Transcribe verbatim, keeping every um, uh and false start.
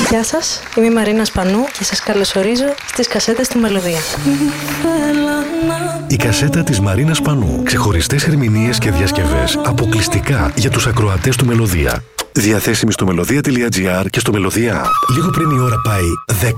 Γεια σας, είμαι η Μαρίνα Σπανού και σας καλωσορίζω στις κασέτες του Μελωδία. Η κασέτα της Μαρίνας Σπανού. Ξεχωριστές ερμηνείες και διασκευές αποκλειστικά για τους ακροατές του Μελωδία. Διαθέσιμη στο μελωδία τελεία τζι άρ και στο Μελωδία App. Λίγο πριν η ώρα πάει δέκα.